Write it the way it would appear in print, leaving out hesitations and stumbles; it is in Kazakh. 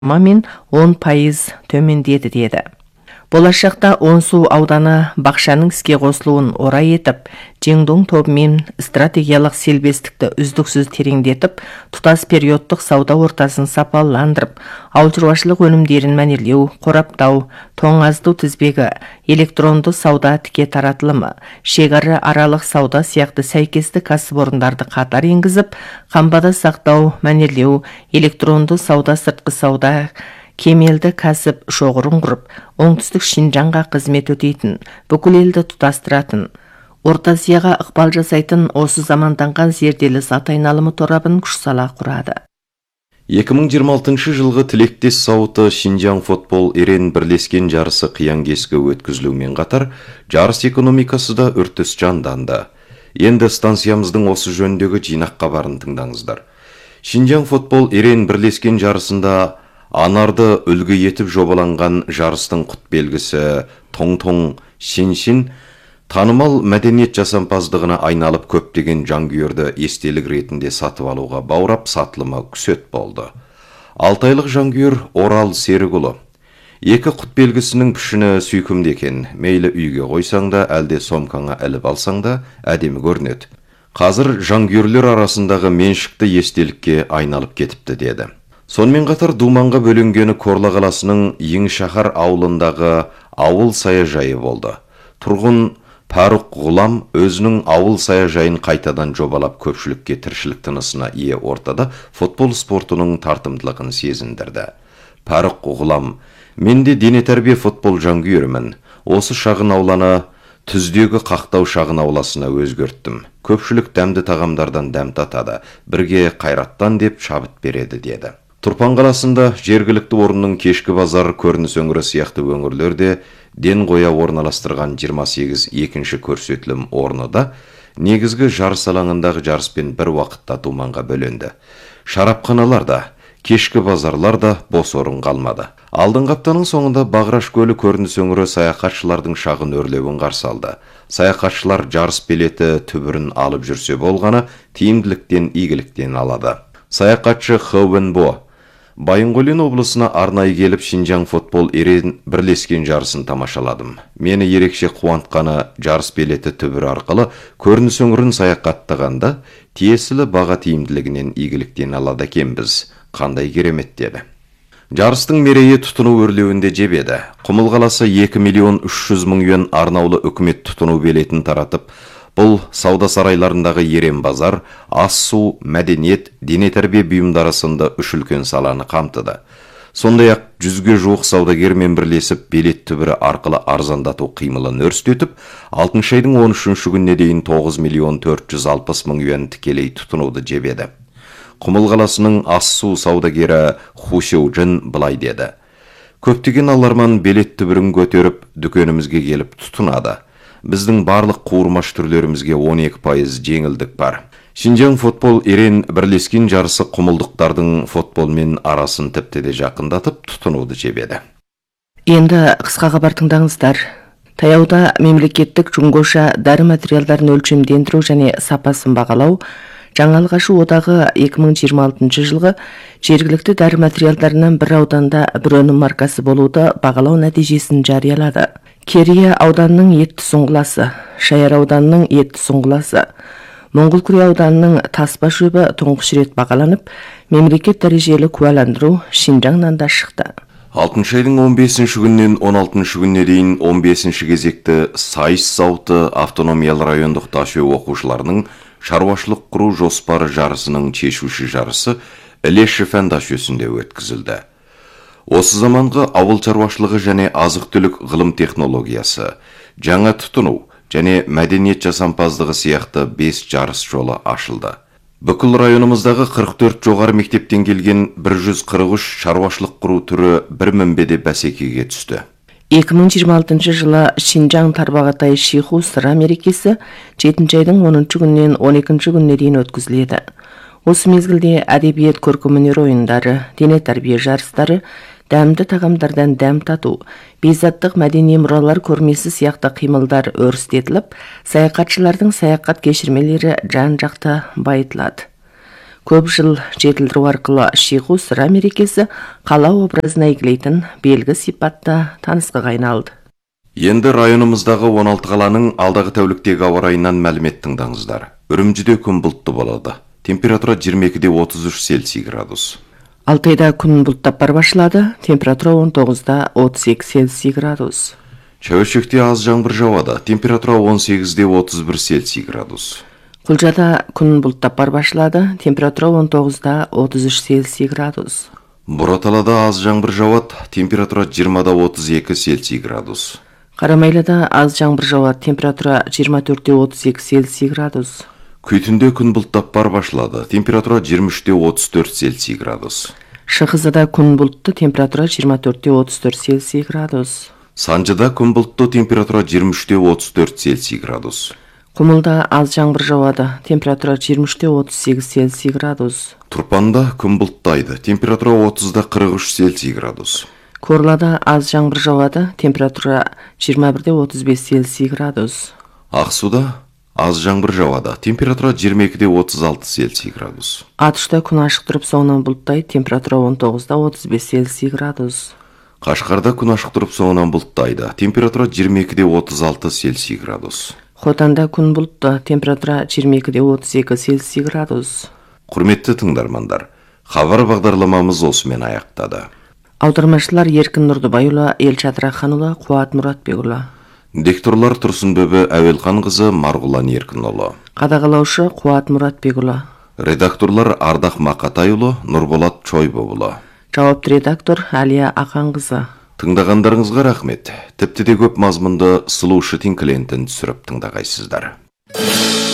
мен 10% төмендеді деді. Болашақта Онсу ауданы бақшаның іске қосылуын орай етіп, Жеңдоң тобымен стратегиялық селбестікті үздіксіз тереңдетіп, тұтас периодтық сауда ортасын сапаландырып, ауыл шаруашылық өнімдерін мәнерлеу, қораптау, тоңазыту тізбегі, электронды сауда тіке таратылымы, шекара аралық сауда сияқты сәйкесті кәсіпорындарды қатар енгізіп, қамбада сақтау, мәнерлеу, электронды сауда, сыртқы сауда, кемелді кәсіп шоғырын құрып, оңтүстік Шинжаңға қызмет өтейтін, бүкіл елді тұтастыратын, Орта Азияға ықпал жасайтын осы заманданған зерделі зат айналымы торабын күш сала құрады. 2026 жылғы тілектес сауыты Шинжаң футбол ерен бірлескен жарысы қиян-кескі өткізілумен қатар, жарыс экономикасы да үртіс жанданды. Енді станциямыздың осы жөндегі жинақ хабарын тыңдаңыздар. Шинжаң футбол ерен бірлескен жарысында анарды үлгі етіп жобаланған жарыстың құт белгісі Тоң-Тоң Шин-Шин танымал мәдениет жасампаздығына айналып көптеген жанкүйерді естелік ретінде сатып алуға баурап сатылымы күсет болды. 6 айлық жанкүйер Орал Серікұлы. Екі құт белгісінің пішіні сүйкімді екен, мейлі үйге қойсаң да, әлде сомкаңа іліп алсаң да әдемі көрінеді. Қазір жанкүйерлер арасындағы меншікті естелікке айналып кетіпті деді. Сонымен қатар Думанға бөлінгені Корла қаласының Еңшахар ауылындағы ауыл саяжайы болды. Тұрғын Паруқ Ғұлам өзінің ауыл саяжайын қайтадан жобалап көпшілікке тіршілік тынысына ие ортада футбол спортының тартымдылығын сезіндірді. Паруқ Ғұлам: менде дене тәрбие футбол жанкүйерімін. Осы шағын ауланы түздегі қақтау шағын ауласына өзгерттім. Көпшілік дәмді тағамдардан дәм татады, бірге қайраттан деп шабыт береді деді. Тұрпан қаласында жергілікті орынның кешкі базар көрініс өңірі сияқты өңірлерде ден қоя орналастырған 28 екінші көрсетілім орны да негізгі жарыс алаңындағы жарыспен бір уақытта Думанға бөленді. Шарапханалар да, кешкі базарлар да бос орын қалмады. Алдыңғы аптаның соңында Бағраш көлі көрініс өңірі саяхатшылардың шағын өрлеуін қарсы алды. Саяхатшылар жарыс билеті түбірін алып жүрсе болғаны тиімділіктен, игіліктен алады. Саяхатшы Хөвенбо Байынғолин облысына арнайы келіп Шинжаң футбол ерен бірлескен жарысын тамашаладым. Мені ерекше қуантқаны жарыс билеті түбір арқылы көрініс өңірін саяхаттағанда тиесілі баға тиімділігінен игіліктен алады екенбіз. Қандай керемет деді. Жарыстың мерейі тұтыну өрлеуінде жебеді. Құмыл қаласы 2.300.000 юан арнаулы үкімет тұтыну билетін таратып, бұл сауда сарайларындағы ерен базар, ас су, мәдениет, дене тәрбие бұйымдары сынды үш үлкен саланы қамтыды. Сондай-ақ 100-ге жуық саудагермен бірлесіп билет түбірі арқылы арзандату қимылын өрістетіп, 6 айдың 13 күніне дейін 9.460.000 юан тікелей тұтынуды жебеді. Құмыл қаласының ас су саудагері Хусеу-Джин былай деді: көптеген аларман билет түбірін көтеріп, дүкенімізге келіп тұтынады. Біздің барлық қуырмаш түрлерімізге 12% жеңілдік бар. Шинжаң футбол ерен бірлескен жарысы құмылдықтардың футболмен арасын тіпті де жақындатып тұтынуды жебеді. Енді қысқа хабар тыңдаңыздар. Таяуда мемлекеттік Чунгоша дәрі материалдарын өлшемдендіру және сапасын бағалау Жаңалық ашу одағы 2026 жылғы жергілікті дәрі материалдарынан бір ауданда бір өнім маркасы болуды бағалау нәтижесін жариялады. Керия ауданының етті сұңғыласы, Шаяр ауданының етті сұңғыласы, Моңғолкүре ауданының таспа шөбі тұңғыш рет бағаланып, мемлекет дәрежелі куәландыру Шинжаңнан да шықты. 6 айдың 15 күннен 16 күнне дейін 15 кезекті сайыс зауыты автономиялы райондық ташөй оқушыларының шаруашылық құру жоспары жарысының шешуші жарысы Ілеші фән ташөсінде өткізілді. Осы заманғы ауыл шаруашылығы және азық-түлік ғылым технологиясы, жаңа тұтыну және мәдениет жасампаздығы сияқты 5 жарыс жолы ашылды. Бүкіл районымыздағы 44 жоғары мектептен келген 143 шаруашылық құру түрі бір мінбеде бәсекеге түсті. 2026 жылы Шинжаң Тарбағатай Шиху сыра мерекесі 7 айдың 10 күннен 12 күнне дейін өткізіледі. Осы мезгілде әдебиет көркемөнер ойындары, дене тәрбие жарыстары, дәмді тағамдардан дәм тату, бейзаттық мәдени мұралар көрмесі сияқты қимылдар өрістетіліп, саяхатшылардың саяхат кешірмелері жан-жақты байытылады. Көп жыл жетілдіру арқылы шиғу сыра мерекесі қала образына игілейтін белгі сипатта танысқыға айналды. Енді районымыздағы 16 қаланың алдағы тәуліктегі ауа райынан мәлімет тыңдаңыздар. Үрімжіде күн бұлтты болады. Температура 22-33 Цельсий градус. Алтайда күн бұлттап бар башылады. Температура 19-32 Цельсий градус. Чәуешекте аз жаңбыр жауады. Температура 18-31 Цельсий градус. Құлжада күн бұлттап бар башылады. Температура 19-33 Цельсий градус. Бұраталада аз жаңбыр жауады. Температура 20-32 Цельсий градус. Қарамайлада аз жаңбыр жауады. Температура 24-32 Цельсий градус. Күйтінде күн бұлттап бар башылады. Температура 23-34 Цельсий градус. Шығызада күн бұлтты. Температура 24-34 Цельсий градус. Санжыда күн бұлтты. Температура 23-34 Цельсий градус. Құмылда аз жаңбыр жауады. Температура 23-38 Цельсий градус. Тұрпанда күн бұлттайды. Температура 30-43 Цельсий градус. Корлада аз жаңбыр жауады. Температура 21-35 Цельсий градус. Ақсуда аз жаңбыр жауады. Температура 22-36 Цельсий градус. Атышта күн ашық тұрып соңынан бұлттайды. Температура 19-35 Цельсий градус. Қашқарда күн ашық тұрып соңынан бұлттайды. Температура 22-36 Цельсий градус. Хотанда күн бұлтты. Температура 22-32 Цельсий градус. Құрметті тыңдармандар, хабар бағдарламамыз осымен аяқтады. Аудармашылар Еркін Нұрдыбайұлы, Елшат Раханұлы, Қуат Мұратбекұлы. Дикторлар Тұрсынбөбі Әуелхан қызы Марғұлан Еркінұлы. Қадағалаушы Қуат Мұратбекұлы. Редакторлар Ардақ Мақатайұлы, Нұрболат Чойбоғылы. Жауапты редактор Әлия Ақанқызы. Тыңдағандарыңызға рахмет. Тіпті де көп мазмұнды сұлушы тинклентін түсіріп тыңдағайсыздар.